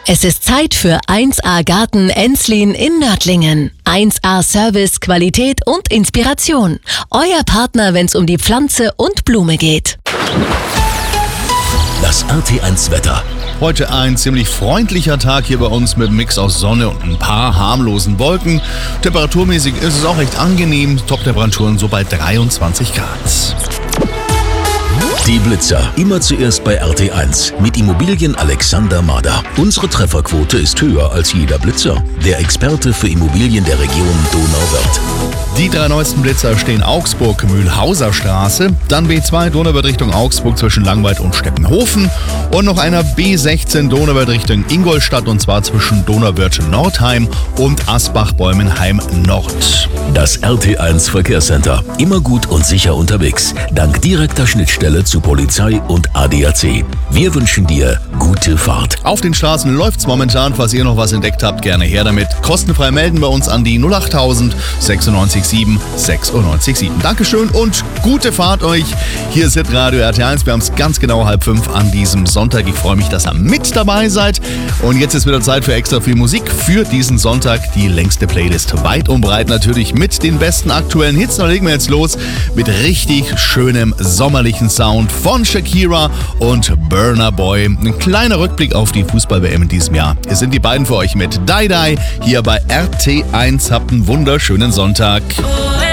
Es ist Zeit für 1A Garten Enslin in Nördlingen. 1A Service, Qualität und Inspiration. Euer Partner, wenn es um die Pflanze und Blume geht. Das RT1 Wetter. Heute ein ziemlich freundlicher Tag hier bei uns mit einem Mix aus Sonne und ein paar harmlosen Wolken. Temperaturmäßig ist es auch recht angenehm. Top-Temperaturen so bei 23 Grad. Die Blitzer. Immer zuerst bei RT1 mit Immobilien Alexander Mader. Unsere Trefferquote ist höher als jeder Blitzer. Der Experte für Immobilien der Region Donauwörth. Die 3 neuesten Blitzer stehen Augsburg, Mühlhauser Straße, dann B2 Donauwörth Richtung Augsburg zwischen Langweid und Steppenhofen und noch einer B16 Donauwörth Richtung Ingolstadt und zwar zwischen Donauwörth Nordheim und Asbach-Bäumenheim Nord. Das RT1 Verkehrscenter. Immer gut und sicher unterwegs. Dank direkter Schnittstelle zu Polizei und ADAC. Wir wünschen dir gute Fahrt. Auf den Straßen läuft's momentan. Falls ihr noch was entdeckt habt, gerne her damit. Kostenfrei melden bei uns an die 08000 96 7 96 7. Dankeschön und gute Fahrt euch. Hier ist Radio RT1. Wir haben es ganz genau 4:30 an diesem Sonntag. Ich freue mich, dass ihr mit dabei seid. Und jetzt ist wieder Zeit für extra viel Musik für diesen Sonntag. Die längste Playlist weit und breit natürlich mit den besten aktuellen Hits. Da legen wir jetzt los mit richtig schönem sommerlichen Sound von Shakira und Burna Boy. Ein kleiner Rückblick auf die Fußball-WM in diesem Jahr. Es sind die beiden für euch mit Die Die hier bei RT1. Habt einen wunderschönen Sonntag.